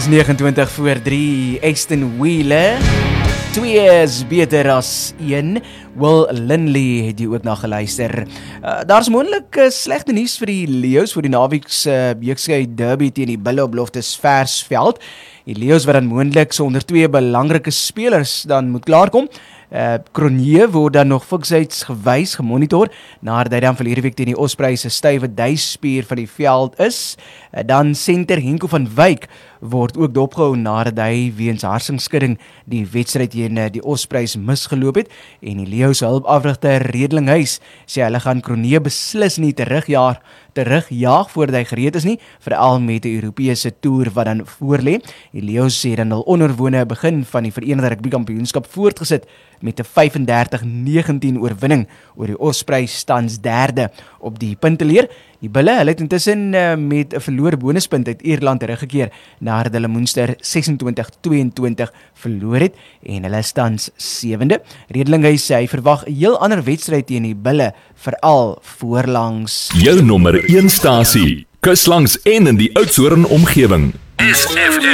Dis 29 voor 3, Aston Wheeler. 2 is beter as 1. Will Lindley het jy ook na geluister. Daar's moontlik slegte nuus vir die Leeu's vir die naweekse Beeksky Derby teen die Bulle op Loftusversveld. Die Leeu's wat dan moontlik sonder 2 belangrike spelers dan moet klaarkom. Cronje word dan nog fiksheids gewys gemonitor nadat hy dan verlede week teen die Ospreys se stywe duisspier van die veld is. Dan senter Henko van Wyk word ook dopgehou nadat hy weens harsingskudding die wedstryd teen die Ospreys misgeloop het en die Leeu's hulpafrigter Redlinghuis sê hulle gaan Cronje beslis nie terugjaag voordat hy gereed is nie, veral met die Europese toer wat dan voorlê. Die Leeu's sê dan hul onoorwone begin van die Verenigde Rugby Kampioenskap voortgesit met 'n 35-19 oorwinning oor die Ospreys tans derde op die punteleer. Die Bulle, hulle het intussen met 'n verloor bonuspunt uit Ierland teruggekeer nadat hulle Munster 26-22 verloor het en hulle is tans 7de. Redlinghuis sê hy verwag 'n heel ander wedstryd teen die Bulle, veral voorlangs. Jou nommer 1 stasie, kuslangs en in die Oudtshoorn omgewing. SFM.